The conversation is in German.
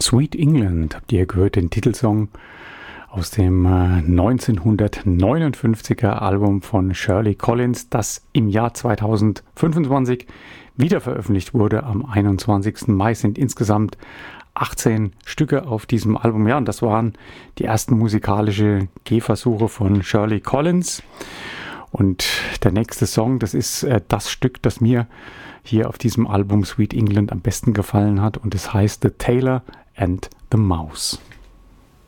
Sweet England, habt ihr gehört, den Titelsong aus dem 1959er Album von Shirley Collins, das im Jahr 2025 wieder veröffentlicht wurde. Am 21. Mai sind insgesamt 18 Stücke auf diesem Album. Ja, und das waren die ersten musikalischen Gehversuche von Shirley Collins. Und der nächste Song, das ist das Stück, das mir hier auf diesem Album Sweet England am besten gefallen hat. Und es heißt The Tailor and the Mouse.